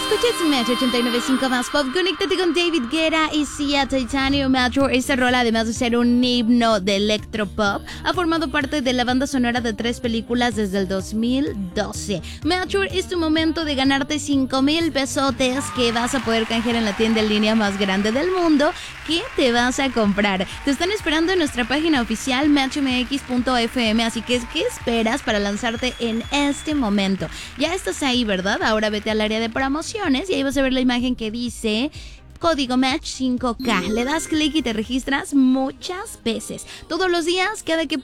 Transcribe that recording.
Escuchas Metro 89.5 más pop. Conéctate con David Guetta y Sia Titanium Metro. Esta rola, además de ser un himno de electropop, ha formado parte de la banda sonora de 3 películas desde el 2012. Metro es tu momento de ganarte 5,000 pesotes que vas a poder canjear en la tienda en línea más grande del mundo. ¿Qué te vas a comprar? Te están esperando en nuestra página oficial metromx.fm, así que ¿qué esperas para lanzarte en este momento? Ya estás ahí, ¿verdad? Ahora vete al área de promociones y ahí vas a ver la imagen que dice Código Match 5K. Le das clic y te registras muchas veces. Todos los días, cada que